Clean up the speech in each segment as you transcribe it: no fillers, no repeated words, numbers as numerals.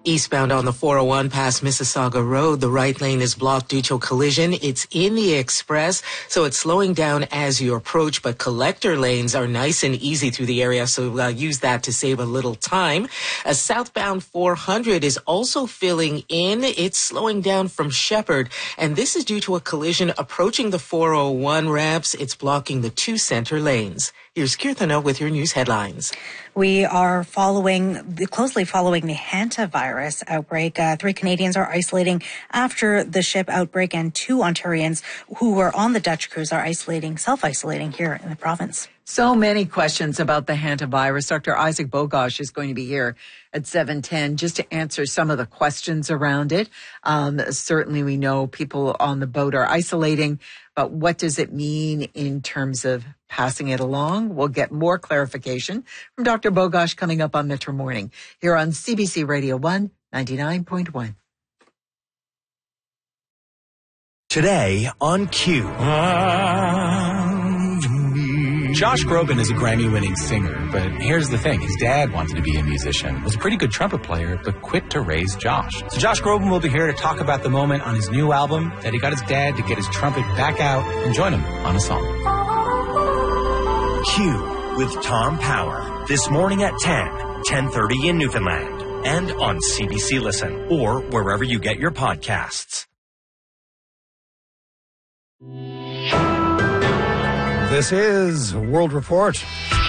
Eastbound on the 401 past Mississauga Road, the right lane is blocked due to a collision. It's in the express, so it's slowing down as you approach, but collector lanes are nice and easy through the area, so use that to save a little time. A southbound 400 is also filling in. It's slowing down from Shepherd, and this is due to a collision approaching the 401 ramps. It's blocking the two center lanes. Here's Kirthana with your news headlines. We are closely following the hantavirus outbreak. 3 Canadians are isolating after the ship outbreak, and 2 Ontarians who were on the Dutch cruise are self-isolating here in the province. So many questions about the hantavirus. Dr. Isaac Bogosh is going to be here at 7:10 just to answer some of the questions around it. Certainly we know people on the boat are isolating, but what does it mean in terms of passing it along? We'll get more clarification from Dr. Bogosh coming up on Metro Morning here on CBC Radio 1 99.1. Today on Q. Josh Groban is a Grammy-winning singer, but here's the thing. His dad wanted to be a musician, was a pretty good trumpet player, but quit to raise Josh. So Josh Groban will be here to talk about the moment on his new album that he got his dad to get his trumpet back out and join him on a song. Q with Tom Power. This morning at 10:30 in Newfoundland. And on CBC Listen or wherever you get your podcasts. This is World Report.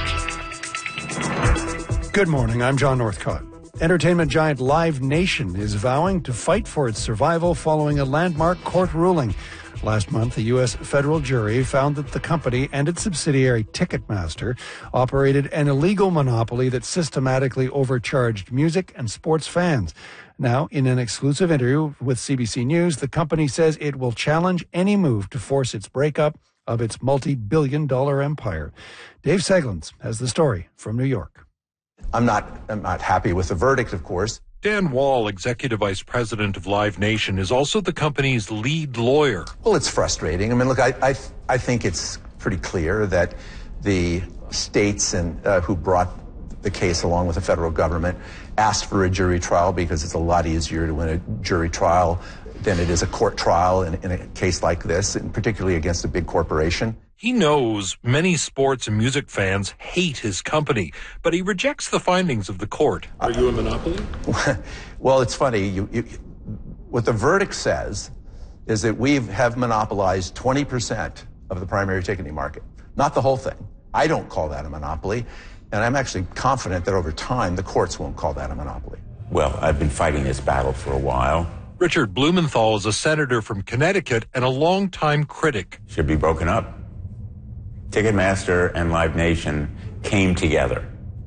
Good morning, I'm John Northcott. Entertainment giant Live Nation is vowing to fight for its survival following a landmark court ruling. Last month, a U.S. federal jury found that the company and its subsidiary Ticketmaster operated an illegal monopoly that systematically overcharged music and sports fans. Now, in an exclusive interview with CBC News, the company says it will challenge any move to force its breakup of its multi-billion-dollar empire. Dave Seglins has the story from New York. I'm not happy with the verdict, of course. Dan Wall, Executive Vice President of Live Nation, is also the company's lead lawyer. Well, it's frustrating. I mean, look, I think it's pretty clear that the states and who brought the case along with the federal government asked for a jury trial because it's a lot easier to win a jury trial than it is a court trial in a case like this, and particularly against a big corporation. He knows many sports and music fans hate his company, but he rejects the findings of the court. Are you a monopoly? Well, it's funny. What the verdict says is that we have monopolized 20% of the primary ticketing market, not the whole thing. I don't call that a monopoly, and I'm actually confident that over time the courts won't call that a monopoly. Well, I've been fighting this battle for a while. Richard Blumenthal is a senator from Connecticut and a longtime critic. Should be broken up. Ticketmaster and Live Nation came together,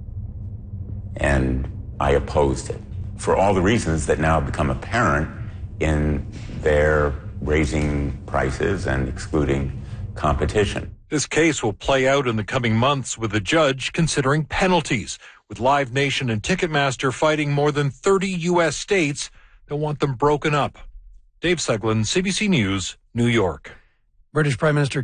and I opposed it for all the reasons that now become apparent in their raising prices and excluding competition. This case will play out in the coming months with the judge considering penalties, with Live Nation and Ticketmaster fighting more than 30 U.S. states that want them broken up. Dave Seglin, CBC News, New York. British Prime Minister